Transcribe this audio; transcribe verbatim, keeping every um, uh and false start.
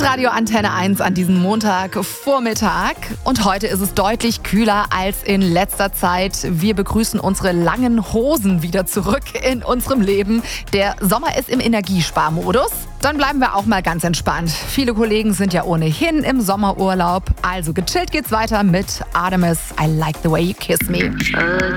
Hitradio Antenne eins an diesem Montagvormittag. Und heute ist es deutlich kühler als in letzter Zeit. Wir begrüßen unsere langen Hosen wieder zurück in unserem Leben. Der Sommer ist im Energiesparmodus. Dann bleiben wir auch mal ganz entspannt. Viele Kollegen sind ja ohnehin im Sommerurlaub. Also gechillt geht's weiter mit Artemis, I Like the Way You Kiss Me.